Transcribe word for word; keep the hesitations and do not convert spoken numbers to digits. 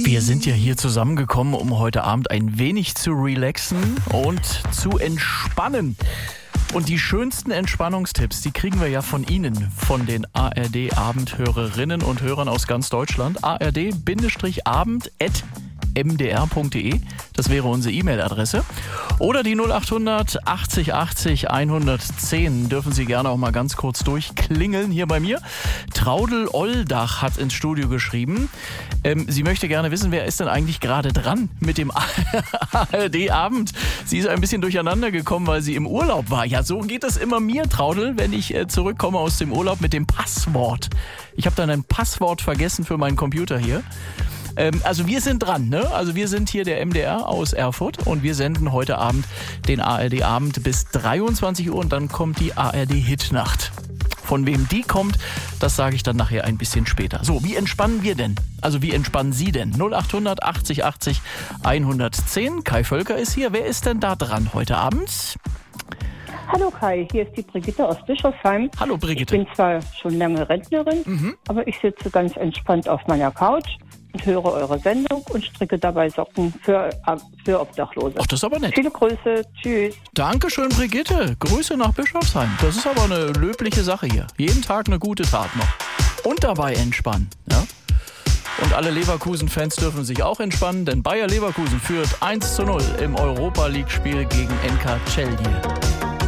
Wir sind ja hier zusammengekommen, um heute Abend ein wenig zu relaxen und zu entspannen. Und die schönsten Entspannungstipps, die kriegen wir ja von Ihnen, von den A R D-Abendhörerinnen und Hörern aus ganz Deutschland. A R D-abend at m d r punkt d e, das wäre unsere E-Mail-Adresse. Oder die null achthundert achtzig achtzig hundertzehn, dürfen Sie gerne auch mal ganz kurz durchklingeln hier bei mir. Traudel Oldach hat ins Studio geschrieben, ähm, sie möchte gerne wissen, wer ist denn eigentlich gerade dran mit dem A R D-Abend. Sie ist ein bisschen durcheinander gekommen, weil sie im Urlaub war. Ja, so geht es immer mir, Traudel, wenn ich äh, zurückkomme aus dem Urlaub mit dem Passwort. Ich habe dann ein Passwort vergessen für meinen Computer hier. Ähm, also wir sind dran, ne? Also wir sind hier der M D R aus Erfurt und wir senden heute Abend den A R D-Abend bis dreiundzwanzig Uhr und dann kommt die A R D-Hitnacht. Von wem die kommt, das sage ich dann nachher ein bisschen später. So, wie entspannen wir denn? Also wie entspannen Sie denn? null achthundert achtzig achtzig hundertzehn. Kai Völker ist hier. Wer ist denn da dran heute Abend? Hallo Kai, hier ist die Brigitte aus Bischofsheim. Hallo Brigitte. Ich bin zwar schon lange Rentnerin, mhm. aber ich sitze ganz entspannt auf meiner Couch und höre eure Sendung und stricke dabei Socken für, für Obdachlose. Ach, das ist aber nett. Viele Grüße, tschüss. Dankeschön, Brigitte. Grüße nach Bischofsheim. Das ist aber eine löbliche Sache hier. Jeden Tag eine gute Tat noch. Und dabei entspannen, ja? Und alle Leverkusen-Fans dürfen sich auch entspannen, denn Bayer Leverkusen führt eins zu null im Europa-League-Spiel gegen N K Celje.